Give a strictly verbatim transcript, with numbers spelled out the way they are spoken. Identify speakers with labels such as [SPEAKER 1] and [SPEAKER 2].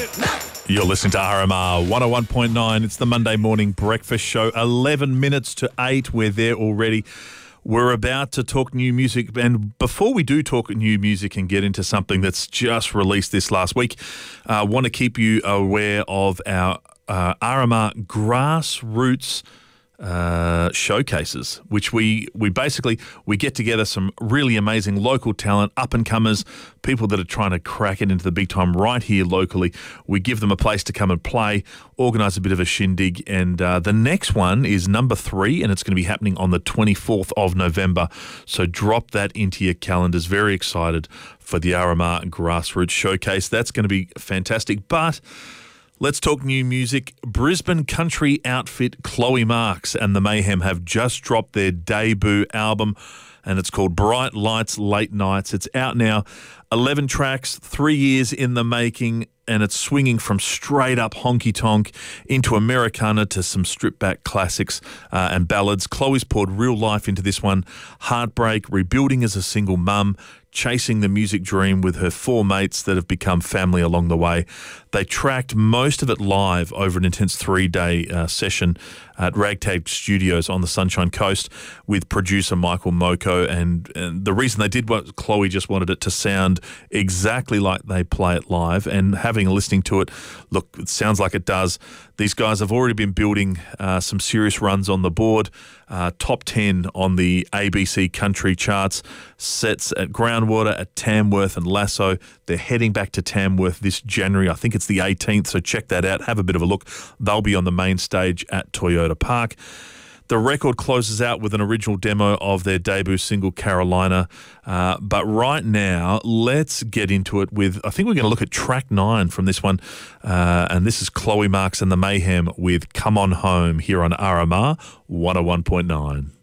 [SPEAKER 1] You're listening to R M R one oh one point nine. It's the Monday morning breakfast show. eleven minutes to eight. We're there already. We're about to talk new music. And before we do talk new music and get into something that's just released this last week, I uh, want to keep you aware of our uh, R M R Grassroots uh, showcases, which we we basically, we get together some really amazing local talent, up-and-comers, people that are trying to crack it into the big time right here locally. We give them a place to come and play, organise a bit of a shindig, and uh, the next one is number three, and it's going to be happening on the twenty-fourth of November. So drop that into your calendars. Very excited for the R M R Grassroots Showcase. That's going to be fantastic. But let's talk new music. Brisbane country outfit Chloe Marks and the Mayhem have just dropped their debut album, and it's called Bright Lights, Late Nights. It's out now. eleven tracks, three years in the making, and it's swinging from straight up honky-tonk into Americana to some stripped-back classics uh, and ballads. Chloe's poured real life into this one. Heartbreak, rebuilding as a single mum, chasing the music dream with her four mates that have become family along the way. They tracked most of it live over an intense three-day uh, session at Ragtag Studios on the Sunshine Coast with producer Michael Moko. And, and the reason they did what Chloe just wanted it to sound exactly like they play it live. And having a listening to it, look, it sounds like it does. These guys have already been building uh, some serious runs on the board. Uh, top ten on the A B C country charts, sets at Groundwater, at Tamworth and Lasso. They're heading back to Tamworth this January. I think it's the eighteenth, so check that out. Have a bit of a look. They'll be on the main stage at Toyota Park. The record closes out with an original demo of their debut single, Carolina. Uh, but right now, let's get into it with, I think we're going to look at track nine from this one. Uh, and this is Chloe Marks and the Mayhem with Come On Home here on R M R one oh one point nine.